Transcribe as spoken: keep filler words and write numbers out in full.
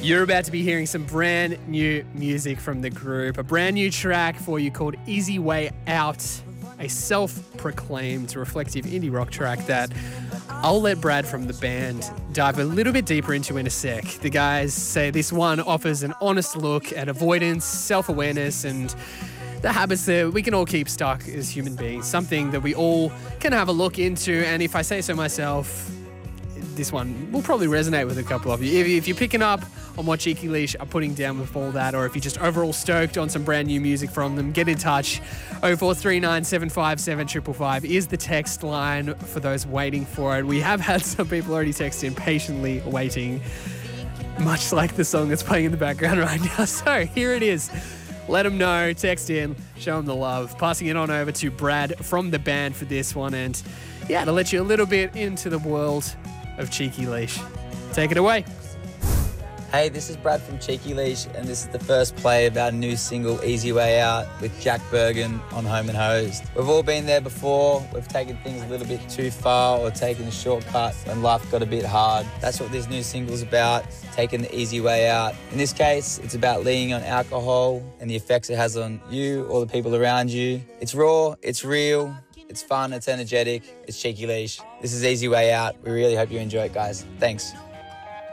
You're about to be hearing some brand new music from the group. A brand new track for you called Easy Way Out, a self-proclaimed reflective indie rock track that I'll let Brad from the band dive a little bit deeper into in a sec. The guys say this one offers an honest look at avoidance, self-awareness, and the habits that we can all keep stuck as human beings. Something that we all can have a look into, and if I say so myself, this one will probably resonate with a couple of you. If, if you're picking up on what Cheeky Leash are putting down with all that, or if you're just overall stoked on some brand new music from them, get in touch. oh four three nine, seven five seven, five five five is the text line for those waiting for it. We have had some people already text in, patiently waiting, much like the song that's playing in the background right now. So here it is. Let them know, text in, show them the love. Passing it on over to Brad from the band for this one, and yeah, to let you a little bit into the world of Cheeky Leash. Take it away. Hey, this is Brad from Cheeky Leash, and this is the first play of our new single, Easy Way Out, with Jack Bergen on Home and Hosed. We've all been there before. We've taken things a little bit too far or taken a shortcut when life got a bit hard. That's what this new single's about, taking the easy way out. In this case, it's about leaning on alcohol and the effects it has on you or the people around you. It's raw, it's real, it's fun, it's energetic, it's Cheeky Leash. This is Easy Way Out. We really hope you enjoy it, guys. Thanks.